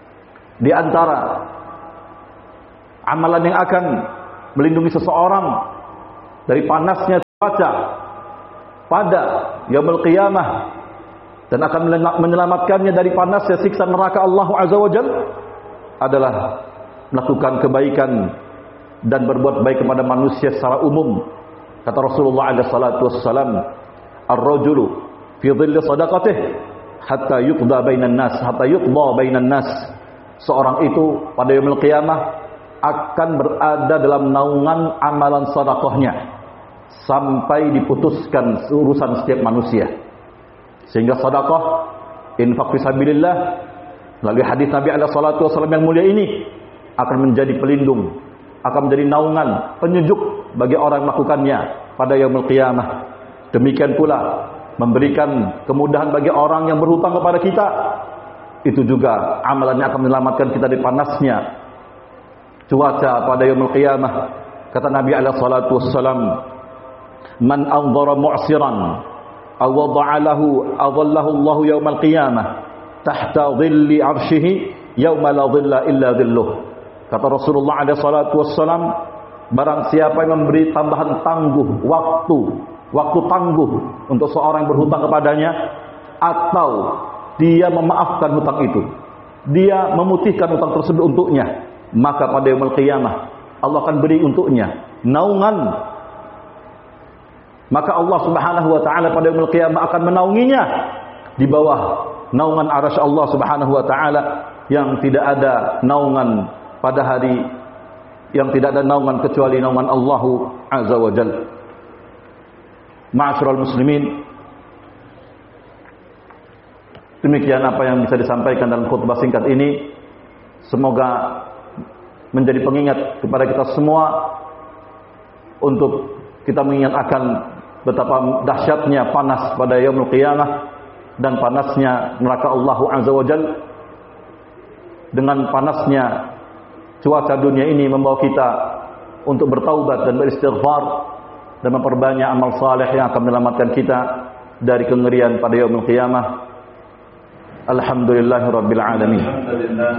Di antara amalan yang akan melindungi seseorang dari panasnya cuaca pada yaumul qiyamah dan akan menyelamatkannya dari panasnya siksa neraka Allah Azza wa Jalla adalah melakukan kebaikan dan berbuat baik kepada manusia secara umum. Kata Rasulullah alaihi salatu wassalam, "Ar-rajulu fi dhilli sadaqatihi hatta yuqda bainan nas, hatta yuqda bainan nas." Seorang itu pada yaumul qiyamah akan berada dalam naungan amalan sedekahnya sampai diputuskan urusan setiap manusia. Sehingga sedekah, infak fisabilillah, melalui hadis Nabi alaihi salatu wasallam yang mulia ini akan menjadi pelindung, akan menjadi naungan, penyejuk bagi orang yang melakukannya pada yaumul qiyamah. Demikian pula memberikan kemudahan bagi orang yang berhutang kepada kita. Itu juga amalannya akan menyelamatkan kita dari panasnya cuaca pada yaumul qiyamah. Kata Nabi alaihi salatu wassalam, "Man anzara mu'siran aw wada'a lahu adallahu Allah yaumal qiyamah tahta dhilli 'arsyihi yauma la dhilla illa dhilluh." Kata Rasulullah alaihi salatu wassalam, barang siapa yang memberi tambahan tangguh waktu, waktu tangguh untuk seorang yang berhutang kepadanya, atau dia memaafkan hutang itu, dia memutihkan hutang tersebut untuknya, maka pada yaumul qiyamah Allah akan beri untuknya naungan. Maka Allah Subhanahu wa taala pada yaumul qiyamah akan menaunginya di bawah naungan arasy Allah Subhanahu wa taala, yang tidak ada naungan pada hari, yang tidak ada naungan kecuali naungan Allah Azza wa Jalla. Ma'asyiral muslimin, demikian apa yang bisa disampaikan dalam khutbah singkat ini. Semoga menjadi pengingat kepada kita semua untuk kita mengingat akan betapa dahsyatnya panas pada yaumul qiyamah dan panasnya neraka Allah Azza wa Jalla. Dengan panasnya cuaca dunia ini membawa kita untuk bertaubat dan beristighfar dan memperbanyak amal saleh yang akan menyelamatkan kita dari kengerian pada yaumul qiyamah. Alhamdulillahirabbil alamin. Alhamdulillah.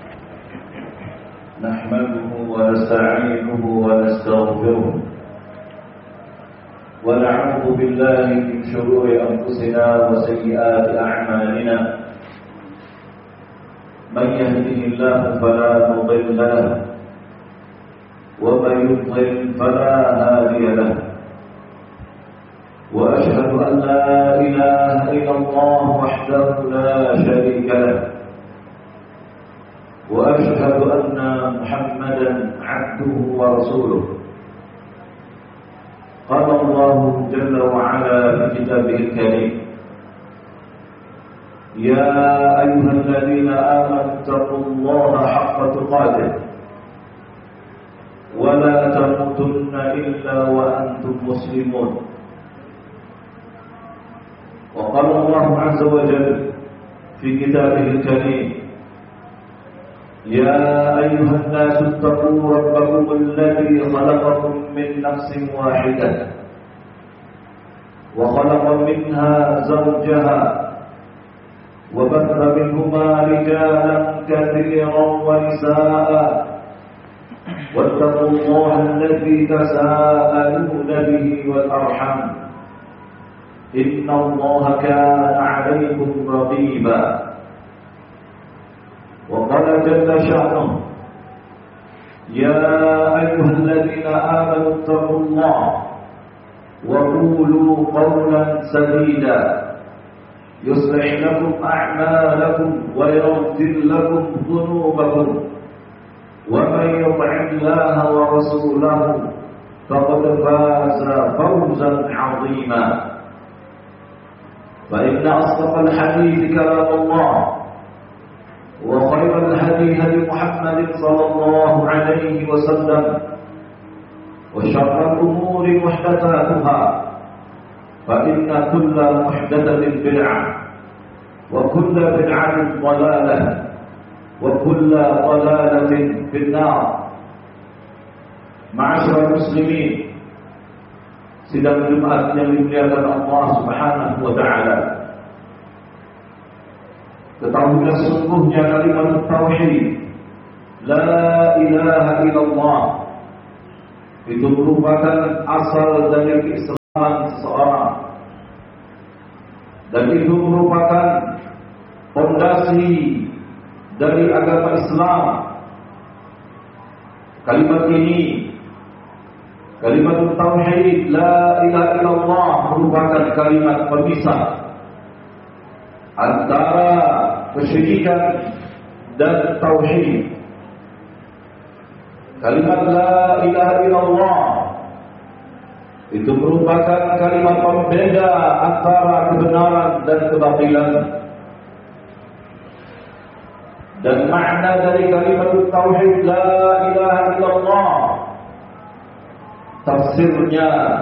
Nahmaduhu wa nasta'inuhu wa nastaghfiruh. Wa na'udzu billahi min shururi anfusina wa sayyiati a'malina. Man yahdihillahu fala mudilla lahu wa man yudlil fala hadiya lahu. وأشهد أن لا إله إلا الله وحده لا شريك له وأشهد أن محمدا عبده ورسوله. قال الله جل وعلا في كتابه الكريم: يا أيها الذين آمنوا اتقوا الله حق تقاته ولا تموتن إلا وأنتم مسلمون. وقال الله عز وجل في كتابه الكريم: يا أيها الناس اتقوا ربكم الذي خلقكم من نفس واحدة وخلق منها زوجها وبث منهما رجالا كثيرا ونساء واتقوا الله الذي تساءلون به والأرحام إن الله كان عليكم رقيبا. وقال جل شأنه: يا أيها الذين آمنوا اتقوا الله وقولوا قولا سديدا يصلح لكم أعمالكم ويغفر لكم ذنوبكم ومن يطع الله ورسوله فقد فاز فوزا عظيما. فإن أصدق الحديث كلام الله وخير الهدي هدي محمد صلى الله عليه وسلم وشر الأمور محدثاتها فإن كل محدثة بدعة وكل بدعة ضلالة وكل ضلالة في النار. معاشر المسلمين, sidang Jumat yang dimuliakan Allah Subhanahu wa taala. Ketahuilah sesungguhnya kalimat tauhid La ilaha illallah itu merupakan asal dari keislaman seseorang, dan itu merupakan fondasi dari agama Islam. Kalimat ini, kalimat tauhid la ilaha illallah, merupakan kalimat pemisah antara kesyirikan dan tauhid. Kalimat la ilaha illallah itu merupakan kalimat pembeda antara kebenaran dan kebatilan. Dan makna dari kalimat tauhid la ilaha illallah, tafsirnya